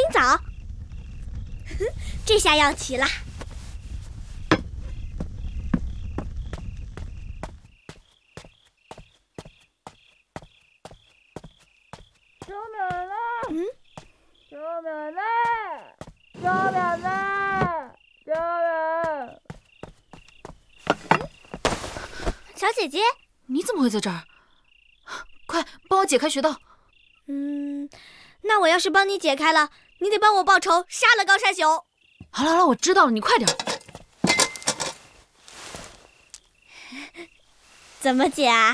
枣。这下要齐了。 小淼呢？小淼呢？小淼呢？小淼！ 小姐姐， 你怎么会在这儿？快帮我解开穴道。 那我要是帮你解开了，你得帮我报仇，杀了高山熊。 好了，我知道了，你快点。 怎么解啊？